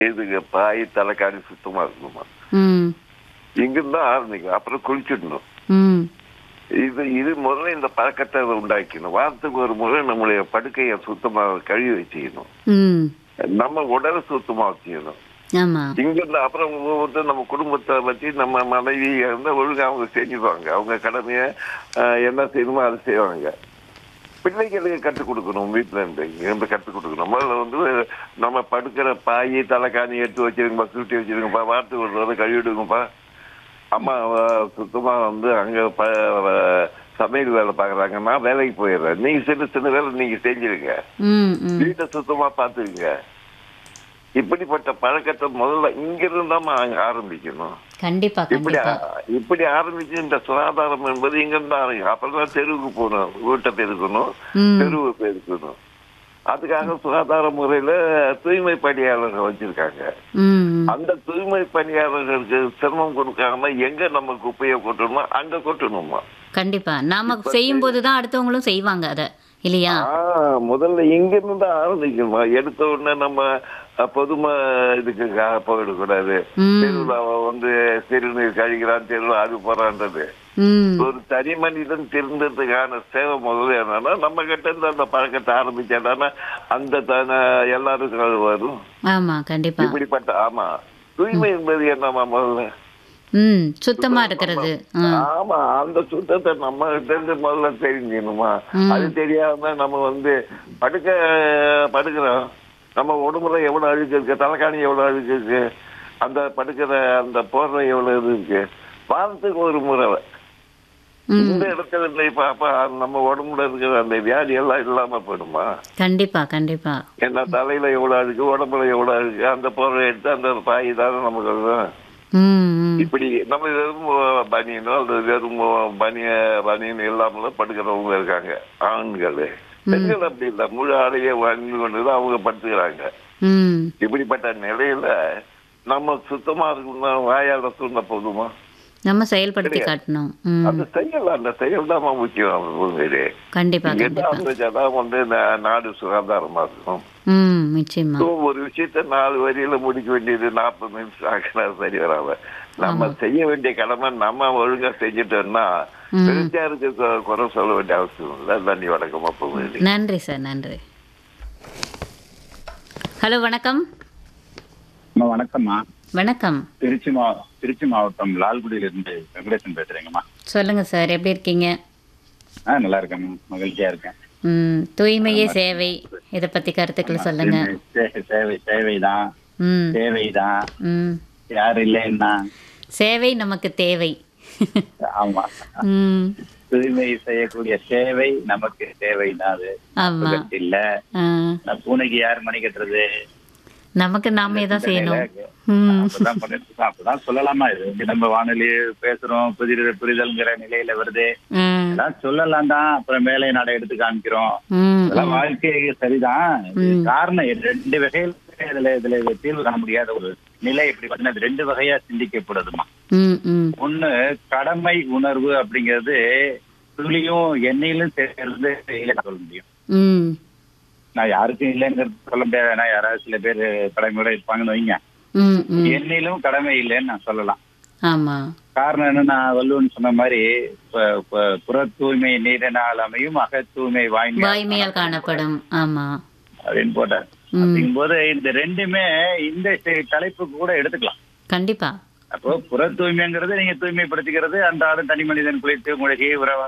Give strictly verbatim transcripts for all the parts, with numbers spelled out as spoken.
இதுக்கு பாய் தலைக்காணி சுத்தமா இருக்கணுமா. ம் இங்கிருந்து ஆரம்பிக்கும். அப்புறம் குளிச்சிடணும். ம் இது இது முதல்ல இந்த பழக்கத்தை உண்டாக்கணும். வாரத்துக்கு ஒரு முறை நம்மளுடைய படுக்கையை சுத்தமா கழுவி வச்சுக்கணும். ம் நம்ம உடலை சுத்தமா வச்சுக்கணும். ஆமா இங்கிருந்து அப்புறம் ஒவ்வொருத்தர் நம்ம குடும்பத்தை பத்தி நம்ம மனைவி இருந்தா ஒழுங்கா அவங்க செஞ்சுப்பாங்க. அவங்க கடமையை ஆஹ், என்ன செய்யணுமோ அதை செய்வாங்க. பிள்ளைகளுக்கு கற்றுக் கொடுக்கணும். வீட்டுல இருந்து இருந்து கற்றுக் கொடுக்கணும். முதல்ல வந்து நம்ம படுக்கிற பாய் தலைக்காணி எடுத்து வச்சிருங்கப்பா, சுட்டி வச்சிருங்கப்பா, வாரத்துக்கு ஒரு தடவை கழுவிடுங்கப்பா. அம்மா அஹ், சுத்தமா வந்து அங்க ப அஹ், சமையல் வேலை பாக்குறாங்க. நான் வேலைக்கு போயிடுறேன். நீங்க சின்ன சின்ன வேலை நீங்க செஞ்சிருங்க. ம் ம் வீட்டை சுத்தமா பாத்துருங்க. இப்படிப்பட்ட பழக்கத்தை முதல்ல இங்க இருந்தாம ஆரம்பிக்கணும். கண்டிப்பா இப்படி கண்டிப்பா இப்படி ஆரம்பிச்சு இந்த சுகாதாரம் என்பது இங்க இருந்து ஆரம்பிக்கும். அப்புறம் தெருவுக்கு போகணும். வீட்டை பெருக்கணும், ம் தெருவை பெருக்கணும். அதுக்காக சுகாதார முறையில தூய்மை பணியாளர்கள் வச்சிருக்காங்க. ம் ம். அந்த தூய்மை பணியாளர்களுக்கு சிரமம் கொடுக்காம எங்க நம்ம குப்பையை கொட்டணுமோ அங்க கொட்டணுமா. கண்டிப்பா நாம செய்யும் போதுதான் அடுத்தவங்களும் செய்வாங்க அத இல்லையா? ஆஹ் முதல்ல இங்க இருந்து ஆரம்பிக்கணுமா. எடுத்த உடனே நம்ம அஹ், பொதும இதுக்கு போயிடக்கூடாது. ம் தெருவில் அவன் வந்து சிறுநீர் கழிக்கிறான், தெருவில் அது போறான்றது. ம் ஒரு தனி மனிதன் திருந்ததுக்கான சேவை முதல்ல என்னன்னா நம்ம கிட்ட இருந்து அந்த பழக்கத்தை ஆரம்பிச்சானா அந்த தானே எல்லாருக்கும் அது வரும். ஆமா கண்டிப்பா. இப்படிப்பட்ட ஆமா தூய்மை என்பது என்னமா முதல்ல ம் சுத்தமா இருக்கிறது. ஆ ஆமா அந்த சுத்தத்தை நம்ம கிட்ட இருந்து முதல்ல தெரிஞ்சுக்கணுமா. ம் அது தெரியாம நம்ம வந்து படுக்க படுக்கிறோம். நம்ம உடம்புல எவ்வளவு அழுக்கு இருக்கு, தலைக்காணி எவ்வளவு அழுக்கு இருக்கு, அந்த படுக்கிற அந்த போடுற எவ்வளவு இது இருக்கு. வாரத்துக்கு ஒரு முறை ம் இந்த இடத்துல இருந்து பாப்பா நம்ம உடம்புல இருக்கிற அந்த வியாதி எல்லாம் இல்லாம போயிடுமா. கண்டிப்பா கண்டிப்பா. ஏன்னா தலையில எவ்வளவு அழுக்கு, உடம்புல எவ்வளவு அழுக்கு, அந்த பொருளை எடுத்து அந்த பாய் தானே நமக்கு வரும். ம் ம் இப்படி நம்ம வெறும் பனியனோ அல்லது வெறும் பனிய பனியன் இல்லாமல படுக்கிறவங்க இருக்காங்க. ஆண்கள் பெண்கள் அப்படி இல்லை. முழு ஆடையை வாங்கி கொண்டுதான் அவங்க படுத்துக்கிறாங்க. ம் இப்படிப்பட்ட நிலையில நம்ம சுத்தமா இருக்கணும்னா வாயால சொன்ன போதுமா. நம்ம செயல்படுத்தி காட்டணும். ம் அந்த செயல் அந்த செயல் தான் முக்கியம். உண்மையிலே கண்டிப்பா இங்க கண்டிப்பா. ஆரம்பிச்சாதான் வந்து நா- நாடு சுகாதாரமா இருக்கும். ம் நிச்சயமா. So, ஒரு விஷயத்த நாலு வரியில முடிக்க வேண்டியது நாற்பது நிமிஷம் ஆக்கினா சரி வராம. நம்ம ஆமா. செய்ய வேண்டிய கடமை நம்ம ஒழுங்கா செஞ்சுட்டோம்னா ம் பெருச்சாருக்கு கொ- குறை சொல்ல வேண்டிய அவசியம் இல்லை. நன்றி, வணக்கம். அப்போ நன்றி சார் நன்றி. ஹலோ வணக்கம். அம்மா வணக்கம்மா. வணக்கம் திருச்சி மா திருச்சி மாவட்டம் லால்குடியிலிருந்து வெங்கடேசன் பேசுறேங்கம்மா. சொல்லுங்க சார் எப்படி இருக்கீங்க? ஆ நல்லா இருக்கேன், மகிழ்ச்சியா இருக்கேன். ம் தூய்மையே சேவை இதை பத்தி கருத்துக்கள் சொல்லுங்க. சே- சேவை சேவைதான் ம் சேவைதான் ம் யாரு இல்லைன்னா. சேவை நமக்கு தேவை. ஆமா, ம் தூய்மை செய்யக்கூடிய சேவை நமக்கு தேவைதான். அது ஆமா. சுகத்து இல்ல. ஆ, நான் பூனைக்கு யார் மணி கட்டுறது? நமக்கு நாமே தான் செய்யணும். நிலை- ம் அப்பதான் பண்ணிட்டு இருக்கோம். அப்பதான் சொல்லலாமா? இது வந்து நம்ம வானொலி பேசுறோம், புதிர் புரிதல்ங்கிற நிலையில வருது. ம் எல்லாம் சொல்லலாம் தான், அப்புறம் மேலே நட எடுத்து காமிக்கிறோம். ம் இதெல்லாம் வாழ்க்கை சரிதான். இது ம். காரணம் இது ரெண்டு வகையில இதுல இதுல இது தீர்வு காண முடியாத ஒரு நிலை. எப்படி பார்த்தீங்கன்னா இது ரெண்டு வகையா சிந்திக்கப்படுதுமா. ம் ம் ஒண்ணு கடமை உணர்வு அப்படிங்கிறது துளியும் எண்ணெயிலும் சேர்ந்து இல்லை சொல்ல முடியும். ம் நான் யாருக்கும் இல்லைங்கிறது சொல்ல முடியாது. ஏன்னா யாராவது சில பேர் கடமையோட இருப்பாங்கன்னு வைங்க. ம் ம் எண்ணெயிலும் கடமை இல்லைன்னு நான் சொல்லலாம். ஆமா. காரணம் என்னன்னா வள்ளுவன் சொன்ன மாதிரி ப- ப- புற தூய்மை நீரினால் அமையும், அக தூய்மை வாய்மை வாய்மையால் காணப்படும். ஆமா. அப்படின்னு போட்டார். ம் அப்படிங்கும் போது இந்த ரெண்டுமே இந்த செ- தலைப்புக்கு கூட எடுத்துக்கலாம். கண்டிப்பா. அப்போ புற தூய்மைங்கிறது நீங்க தூய்மைப்படுத்திக்கிறது அன்றாடம் தனி மனிதன் குளித்து முழுகி உறவா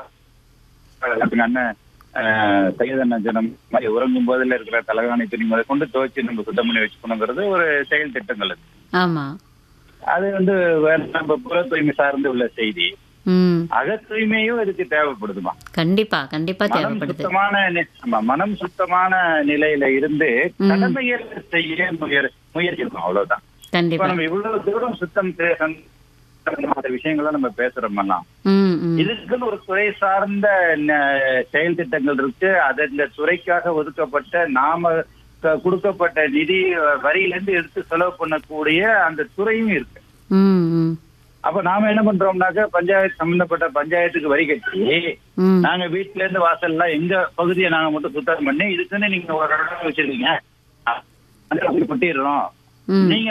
அண்ணன் சையதண்ணன் சொன்ன மாதிரி உறங்கும் போதுல இருக்கிற தலகாணி துணி முறை கொண்டு துவைச்சு நம்ம சுத்தம் பண்ணி வச்சுக்கணுங்கிறது ஒரு செயல் திட்டங்கள். அது ஆமா. அது வந்து வேற நம்ம புற தூய்மை சார்ந்து உள்ள செய்தி. ம் அக தூய்மையும் இதுக்கு தேவைப்படுதுமா. கண்டிப்பா கண்டிப்பா மனம் தேவைப்படுது. சுத்தமான நி- ஆமா, மனம் சுத்தமான நிலையில இருந்து ம். கடமைகள் செய்ய முயற் முயற்சிக்கும். அவ்வளவுதான். இப்ப கண்டிப்பா. நம்ம இவ்வளவு தூரம் சுத்தம் செ- சம்பந்தமான விஷயங்களை நம்ம பேசுறோம்னா ம் ம் இதுக்குன்னு ஒரு துறை சார்ந்த ந- செயல் திட்டங்கள் இருக்கு. அது இந்த துறைக்காக ஒதுக்கப்பட்ட நாம க- கொடுக்கப்பட்ட நிதி அஹ், வரியிலிருந்து எடுத்து செலவு பண்ணக்கூடிய அந்த துறையும் இருக்கு. ம் ம் அப்ப நாம என்ன பண்றோம்னாக்க பஞ்சாயத்து சம்பந்தப்பட்ட பஞ்சாயத்துக்கு வரி கட்டி ம் நாங்க வீட்டுல இருந்து வாசல்லாம் எங்க பகுதியை நாங்க மட்டும் சுத்தம் பண்ணி இதுக்குன்னு நீங்க ஒரு இடம் வச்சிருக்கீங்க கொட்டிடுறோம் ம். நீங்க